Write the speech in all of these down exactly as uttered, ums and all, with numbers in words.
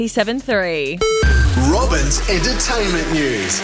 seven three. Robin's entertainment news.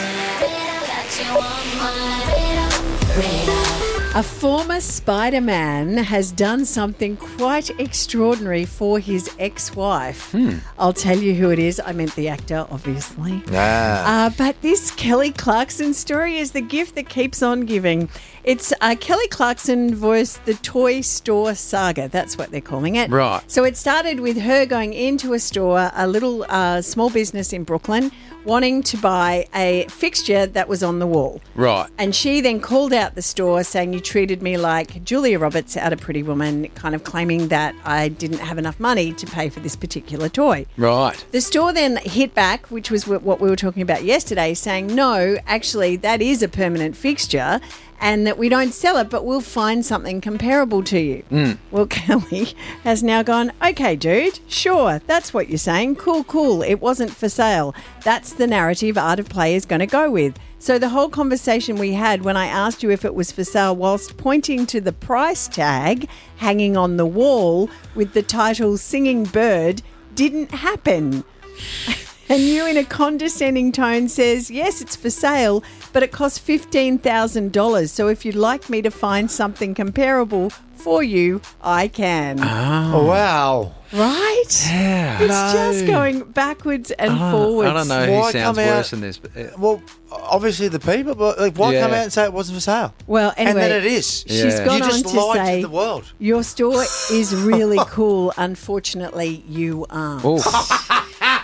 A former Spider-Man has done something quite extraordinary for his ex-wife. Hmm. I'll tell you who it is. I meant the actor, obviously. Ah. Uh, but this Kelly Clarkson story is the gift that keeps on giving. It's uh, Kelly Clarkson voiced the Toy Store Saga. That's what they're calling it. Right. So it started with her going into a store, a little uh, small business in Brooklyn, wanting to buy a fixture that was on the wall. Right. And she then called out the store saying, you treated me like Julia Roberts out of Pretty Woman, kind of claiming that I didn't have enough money to pay for this particular toy. Right. The store then hit back, which was what we were talking about yesterday, saying, no, actually, that is a permanent fixture and that we don't sell it, but we'll find something comparable to you. Mm. Well, Kelly has now gone, okay, dude, sure, that's what you're saying. Cool, cool. It wasn't for sale. That's the narrative Art of Play is going to go with. So the whole conversation we had when I asked you if it was for sale, whilst pointing to the price tag hanging on the wall with the title Singing Bird, didn't happen. And you, in a condescending tone, says, yes, it's for sale, but it costs fifteen thousand dollars. So if you'd like me to find something comparable for you, I can. Oh, Oh, wow. Right? yeah. It's No. just going backwards and Oh, forwards. I don't know Why who sounds come out- worse than this. But, uh, Well, obviously the people, but like, why Yeah. come out and say it wasn't for sale? Well, anyway, and then it is. she's Yeah. gone You just on to lied say, to the world. your store is really cool. Unfortunately, you aren't. oh,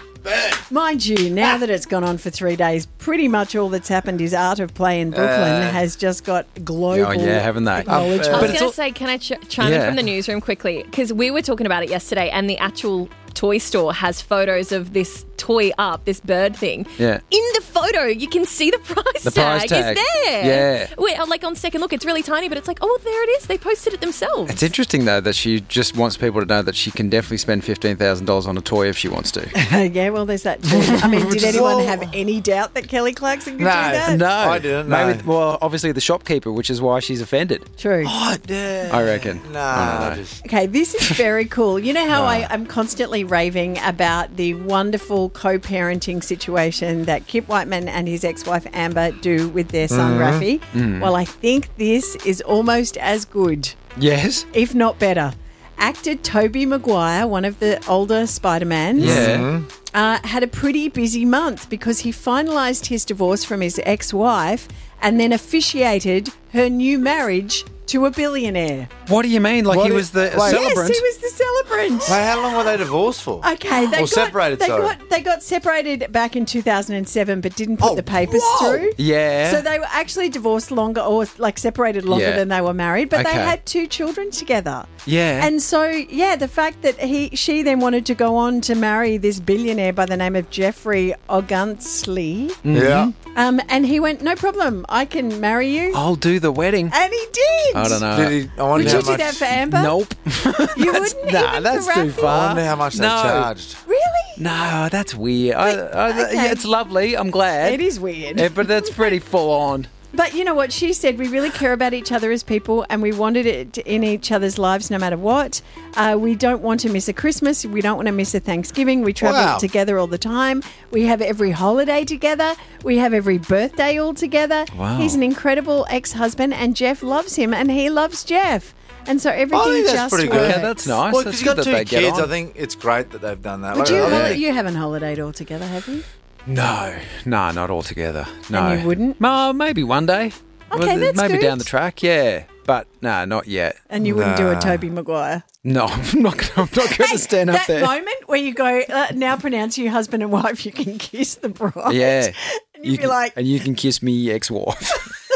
Mind you, now that it's gone on for three days, pretty much all that's happened is Art of Play in Brooklyn Uh, has just got global oh yeah, haven't they? acknowledgement. I But was it's going all- to say, can I ch- chime Yeah. in from the newsroom quickly? Because we were talking about it yesterday, and the actual toy store has photos of this toy up, this bird thing. Yeah. In the photo, you can see the price The tag, price tag. is there. Yeah. Wait, like on second look, it's really tiny, but it's like, oh, there it is. They posted it themselves. It's interesting, though, that she just wants people to know that she can definitely spend fifteen thousand dollars on a toy if she wants to. Yeah, well, there's that too. I mean, Which did is anyone all- have any doubt that Kelly Clarkson could No, do that? No. I didn't, no. Maybe, well, obviously the shopkeeper, which is why she's offended. True. Oh, yeah. I reckon. Nah, I don't know. just- Okay, this is very cool. You know how No. I, I'm constantly raving about the wonderful co-parenting situation that Kip Whiteman and his ex-wife Amber do with their son Rafi? Well, I think this is almost as good, Yes. if not better. Actor Tobey Maguire, one of the older Spider-Mans, Yeah. uh, had a pretty busy month because he finalised his divorce from his ex-wife and then officiated her new marriage to a billionaire. What do you mean? Like What he is- was the wait. celebrant? Yes, he was the celebrant. Wait, how long were they divorced for? Okay, they Or got separated, They sorry. got they got separated back in two thousand seven, but didn't put Oh, the papers whoa. through. Yeah. So they were actually divorced longer, or like separated longer Yeah. than they were married, but they Okay. had two children together. Yeah. And so, yeah, the fact that he she then wanted to go on to marry this billionaire by the name of Jeffrey Ogunsley, Yeah. um, and he went, no problem, I can marry you, I'll do the wedding. and he did. I don't know. Did he, I wonder Would how you do much, that for Amber? Nope. You wouldn't nah, even that's for too Rafi? I far. wonder how much they No. charged. Really? No, that's weird. I, I, okay. Yeah, it's lovely. I'm glad. It is weird. Yeah, but that's pretty full on. But you know what? She said we really care about each other as people and we wanted it in each other's lives no matter what. Uh, we don't want to miss a Christmas. We don't want to miss a Thanksgiving. We travel Wow. together all the time. We have every holiday together. We have every birthday all together. Wow. He's an incredible ex-husband and Jeff loves him and he loves Jeff. And so everything I think that's just pretty works. good. Okay, that's nice. Well, That's because you've good got that two they get kids, on. I think it's great that they've done that. Would Like, you, I hol- think- you haven't holidayed all together, have you? No, no, not altogether. No. And you wouldn't? No, maybe one day. Okay, Well, that's Maybe good. down the track, yeah. But no, not yet. And you wouldn't do a Nah. Toby Maguire. No, I'm not. gonna- I'm not going to stand up that there. moment where you go, uh, now pronounce you husband and wife, you can kiss the bride. Yeah. And you'd You be can- like, and you can kiss me ex-wife.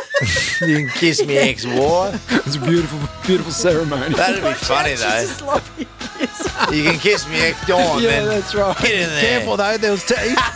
You can kiss me ex-wife. It's a beautiful, beautiful ceremony. That'd be funny, "It's just a though. sloppy kiss." You can kiss me ex-dawn, yeah, man. that's right. Get in there. Careful though, there was teeth.